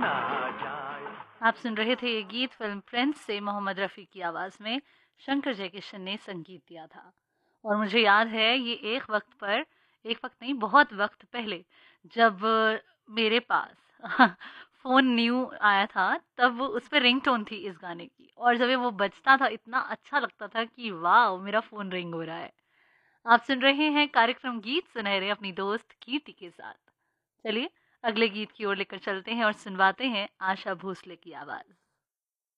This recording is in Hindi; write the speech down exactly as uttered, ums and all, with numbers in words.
ना जाए। आप सुन रहे थे ये गीत फिल्म प्रिंस से मोहम्मद रफ़ी की आवाज़ में शंकर जयकिशन ने संगीत दिया था। और मुझे याद है ये एक वक्त पर, एक वक्त नहीं बहुत वक्त पहले, जब मेरे पास फ़ोन न्यू आया था, तब उस पे रिंगटोन थी इस गाने की, और जब ये वो बजता था इतना अच्छा लगता था कि वाह मेरा फ़ोन रिंग हो रहा है। आप सुन रहे हैं कार्यक्रम गीत सुनहरे अपनी दोस्त कीर्ति के साथ। चलिए अगले गीत की ओर लेकर चलते हैं और सुनवाते हैं आशा भोसले की आवाज़।